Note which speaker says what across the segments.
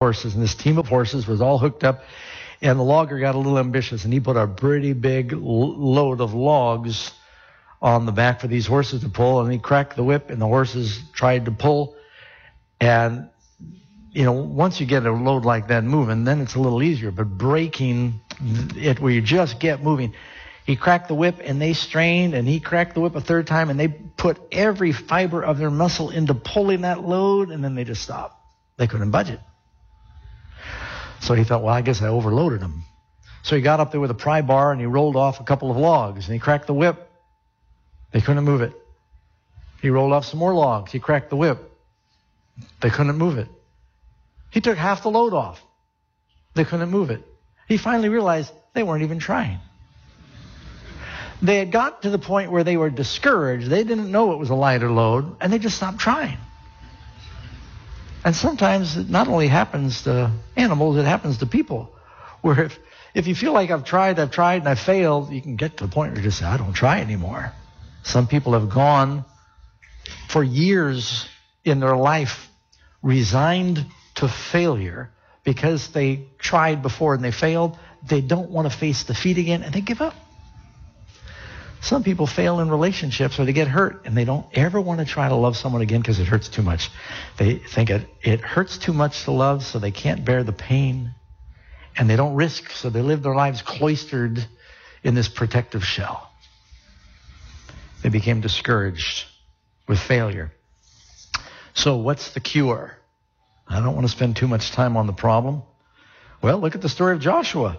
Speaker 1: horses, and this team of horses was all hooked up, and the logger got a little ambitious, and he put a pretty big load of logs on the back for these horses to pull, and he cracked the whip, and the horses tried to pull. And, once you get a load like that moving, then it's a little easier. But breaking it where you just get moving, he cracked the whip, and they strained, and he cracked the whip a third time, and they put every fiber of their muscle into pulling that load, and then they just stopped. They couldn't budge it. So he thought, well, I guess I overloaded them. So he got up there with a pry bar, and he rolled off a couple of logs, and he cracked the whip. They couldn't move it. He rolled off some more logs. He cracked the whip. They couldn't move it. He took half the load off. They couldn't move it. He finally realized they weren't even trying. They had got to the point where they were discouraged. They didn't know it was a lighter load, and they just stopped trying. And sometimes it not only happens to animals, it happens to people. Where if you feel like I've tried, and I've failed, you can get to the point where you just say, I don't try anymore. Some people have gone for years in their life resigned to failure because they tried before and they failed. They don't want to face defeat again, and they give up. Some people fail in relationships or they get hurt, and they don't ever want to try to love someone again because it hurts too much. They think it hurts too much to love, so they can't bear the pain, and they don't risk, so they live their lives cloistered in this protective shell. They became discouraged with failure. So what's the cure? I don't want to spend too much time on the problem. Well, look at the story of Joshua.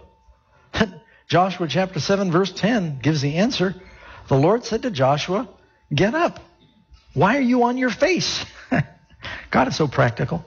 Speaker 1: Joshua chapter 7, verse 10 gives the answer. The Lord said to Joshua, get up. Why are you on your face? God is so practical.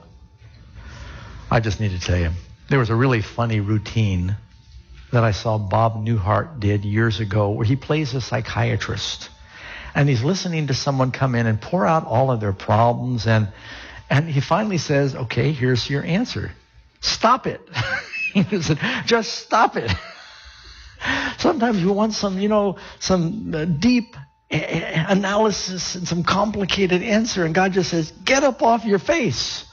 Speaker 1: I just need to tell you, there was a really funny routine that I saw Bob Newhart did years ago where he plays a psychiatrist. And he's listening to someone come in and pour out all of their problems. And he finally says, okay, here's your answer. Stop it. He said, just stop it. Sometimes we want some deep analysis and some complicated answer. And God just says, get up off your face.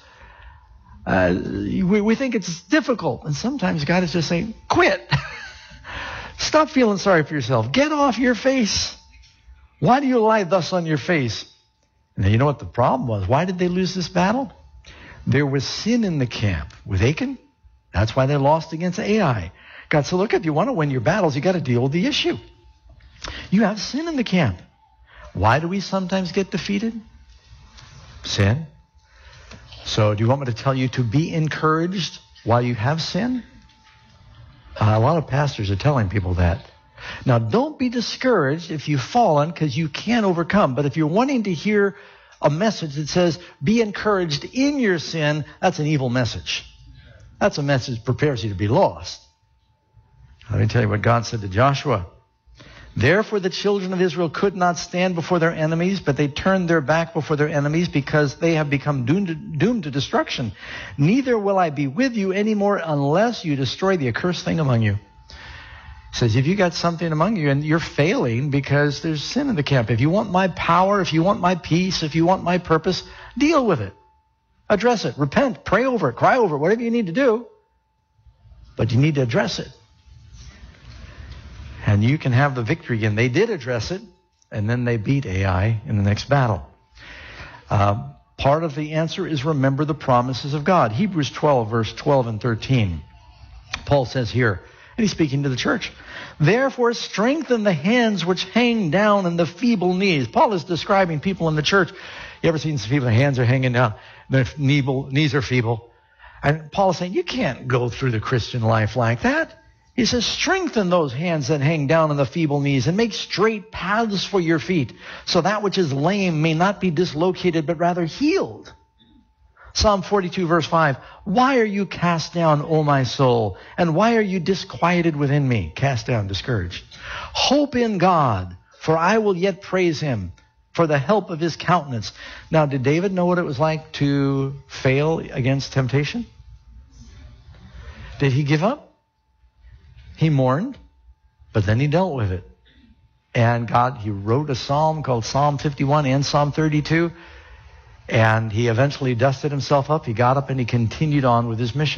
Speaker 1: We think it's difficult. And sometimes God is just saying, quit. Stop feeling sorry for yourself. Get off your face. Why do you lie thus on your face? And you know what the problem was? Why did they lose this battle? There was sin in the camp with Achan. That's why they lost against Ai. God said, look, if you want to win your battles, you got to deal with the issue. You have sin in the camp. Why do we sometimes get defeated? Sin. So do you want me to tell you to be encouraged while you have sin? A lot of pastors are telling people that. Now, don't be discouraged if you've fallen because you can't overcome. But if you're wanting to hear a message that says, be encouraged in your sin, that's an evil message. That's a message that prepares you to be lost. Let me tell you what God said to Joshua. Therefore the children of Israel could not stand before their enemies, but they turned their back before their enemies because they have become doomed to destruction. Neither will I be with you anymore unless you destroy the accursed thing among you. He says, if you got something among you and you're failing because there's sin in the camp, if you want my power, if you want my peace, if you want my purpose, deal with it. Address it. Repent. Pray over it. Cry over it. Whatever you need to do. But you need to address it. And you can have the victory again. They did address it, and then they beat Ai in the next battle. Part of the answer is remember the promises of God. Hebrews 12, verse 12 and 13. Paul says here, and he's speaking to the church, therefore strengthen the hands which hang down and the feeble knees. Paul is describing people in the church. You ever seen some people, their hands are hanging down, their knees are feeble? And Paul is saying, you can't go through the Christian life like that. He says, strengthen those hands that hang down and the feeble knees and make straight paths for your feet, so that which is lame may not be dislocated, but rather healed. Psalm 42, verse 5, why are you cast down, O my soul? And why are you disquieted within me? Cast down, discouraged. Hope in God, for I will yet praise him for the help of his countenance. Now, did David know what it was like to fail against temptation? Did he give up? He mourned, but then he dealt with it. And he wrote a psalm called Psalm 51 and Psalm 32. And he eventually dusted himself up. He got up and he continued on with his mission.